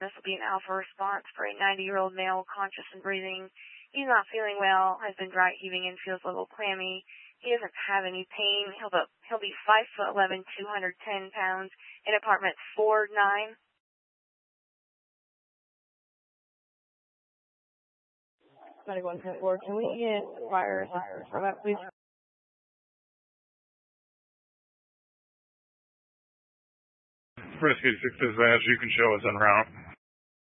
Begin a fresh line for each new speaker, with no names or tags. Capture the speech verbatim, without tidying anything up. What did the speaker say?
This will be an alpha response for a ninety-year-old male, conscious and breathing. He's not feeling well, has been dry heaving and feels a little clammy. He doesn't have any pain. He'll be, he'll be five foot eleven, two hundred ten pounds in apartment four nine. ninety-one point four. Can we get fire assistance for that, please?
Rescue six dispatch, you can show us en route.